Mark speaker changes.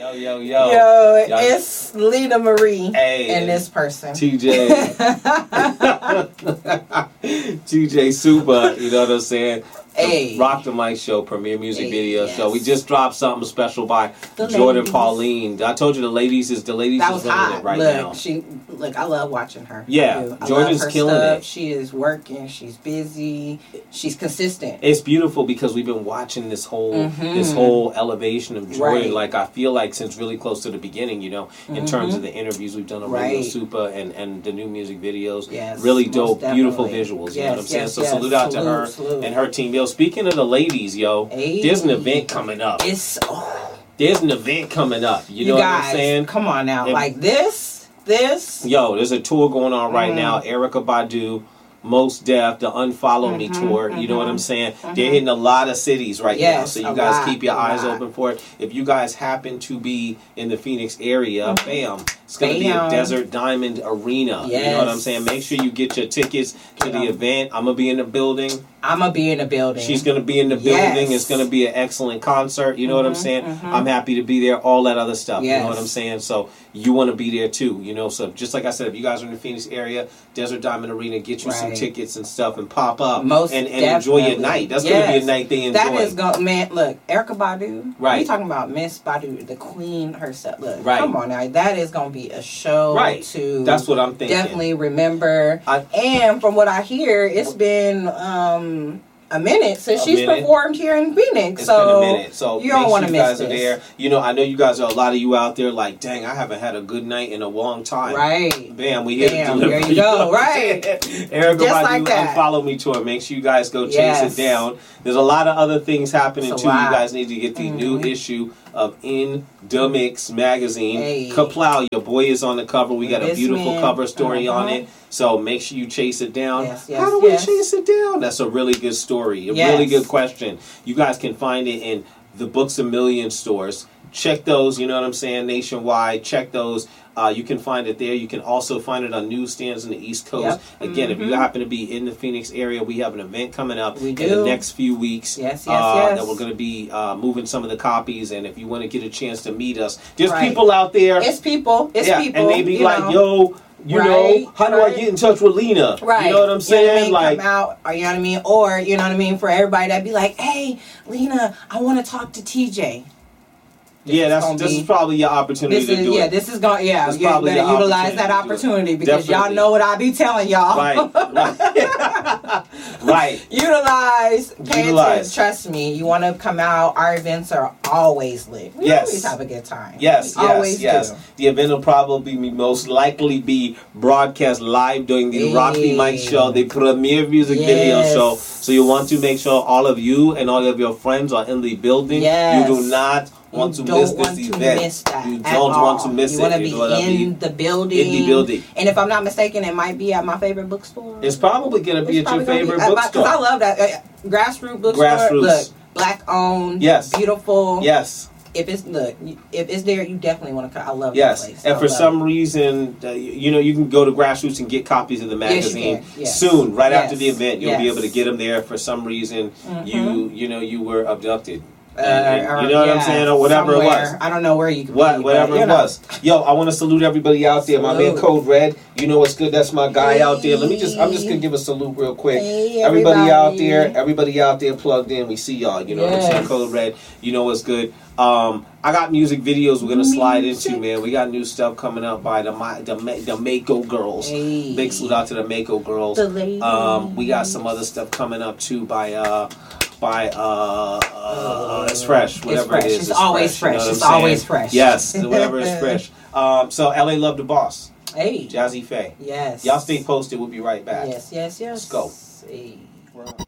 Speaker 1: Yo,
Speaker 2: it's Lena Marie and this person.
Speaker 1: TJ. TJ Super, you know what I'm saying?
Speaker 2: Hey.
Speaker 1: Rock the Mic Show, premiere music video show. We just dropped something special by Jordan
Speaker 2: ladies.
Speaker 1: Pauline. I told you the ladies is running it right now.
Speaker 2: I love watching her.
Speaker 1: Yeah, Jordan's killing it.
Speaker 2: She is working. She's busy. She's consistent.
Speaker 1: It's beautiful because we've been watching this whole elevation of Jordan.
Speaker 2: Right.
Speaker 1: Like I feel like since really close to the beginning, you know, in terms of the interviews we've done on Radio Super and the new music videos.
Speaker 2: Yes,
Speaker 1: really dope, beautiful visuals. You know what I'm saying? So salute out to her and her team. Yo, speaking of the ladies, there's an event coming up. There's an event coming up. You know
Speaker 2: guys,
Speaker 1: what I'm saying?
Speaker 2: Come on now. Like this.
Speaker 1: Yo, there's a tour going on right now. Erykah Badu, Mos Def, the Unfollow Me tour. You know what I'm saying? They're hitting a lot of cities right now. So you guys keep your eyes open for it. If you guys happen to be in the Phoenix area, bam. It's going to be a Desert Diamond Arena.
Speaker 2: Yes.
Speaker 1: You know what I'm saying? Make sure you get your tickets to the event. I'm going to be in the building. She's going to be in the building. It's going to be an excellent concert. You know what I'm saying? I'm happy to be there. All that other stuff. You know what I'm saying? So you want to be there too. You know, so just like I said, if you guys are in the Phoenix area, Desert Diamond Arena, get you some tickets and stuff and pop up and enjoy your night. That's going to be a night they enjoy.
Speaker 2: That is going, man, look, Erykah Badu. Right. You're talking about Miss Badu, the queen herself. Look, come on now. That is going to be a show to
Speaker 1: that's what I'm thinking.
Speaker 2: Definitely remember. And from what I hear, it's been a minute since she's performed here in Phoenix.
Speaker 1: It's been a minute. So
Speaker 2: you don't want to miss this.
Speaker 1: There. You know, I know you guys are a lot of you out there like, dang, I haven't had a good night in a long time.
Speaker 2: Right.
Speaker 1: Bam, we here to deliver.
Speaker 2: There you go. Right.
Speaker 1: Erykah Badu Unfollow Me tour. Make sure you guys go chase it down. There's a lot of other things happening too. You guys need to get the new issue of In Da Mix magazine. Kaplow, your boy is on the cover. We got a beautiful cover story on it. So make sure you chase it down. How do we chase it down? That's a really good story. A really good question. You guys can find it in the Books A Million stores. Check those, you know what I'm saying, nationwide. Check those. You can find it there. You can also find it on newsstands in the East Coast. Again, if you happen to be in the Phoenix area, we have an event coming up in the next few weeks. That we're going to be moving some of the copies. And if you want to get a chance to meet us, there's people out there.
Speaker 2: It's people.
Speaker 1: And they be like, yo, you know, how do I get in touch with Lena?
Speaker 2: Right.
Speaker 1: You know what I'm saying?
Speaker 2: You know what I mean? Come out, or you know what I mean? Or, you know what I mean, for everybody that be like, hey, Lena, I want to talk to TJ.
Speaker 1: This is probably your opportunity to do it.
Speaker 2: This is going. You better utilize that opportunity because y'all know what I be telling y'all.
Speaker 1: Right.
Speaker 2: Utilize. Pay attention. Trust me. You want to come out. Our events are always lit. We always have a good time.
Speaker 1: Yes. The event will probably most likely be broadcast live during the Rock the Mic Show, the premiere music video show. So you want to make sure all of you and all of your friends are in the building. You do not want to miss this event. You don't want to miss it.
Speaker 2: You want to be in the building.
Speaker 1: In the building.
Speaker 2: And if I'm not mistaken, it might be at my favorite bookstore.
Speaker 1: It's probably going to be at your favorite bookstore.
Speaker 2: Because I love that. Grassroots bookstore. Look, black owned.
Speaker 1: Yes.
Speaker 2: Beautiful.
Speaker 1: Yes.
Speaker 2: If it's there, you definitely want to come. I love that place.
Speaker 1: And for some reason, you can go to Grassroots and get copies of the magazine soon, right after the event. You'll be able to get them there. For some reason, you were abducted. You know what I'm saying, or whatever it was.
Speaker 2: I don't know where you could be.
Speaker 1: Whatever it was. Yo, I want to salute everybody out there. My man Code Red, you know what's good. That's my guy out there. I'm just gonna give a salute real quick. Everybody out there plugged in. We see y'all. You know what I'm saying, Code Red. You know what's good. I got music videos we're gonna slide into, man. We got new stuff coming up by the Mako girls. Big salute out to the Mako girls. We got some other stuff coming up too by it's fresh, whatever it is.
Speaker 2: It's always fresh. It's always fresh.
Speaker 1: Yes, whatever is fresh. So LA Love the Boss.
Speaker 2: Hey.
Speaker 1: Jazzy Faye.
Speaker 2: Yes.
Speaker 1: Y'all stay posted. We'll be right back.
Speaker 2: Yes.
Speaker 1: Let's go.
Speaker 2: Hey.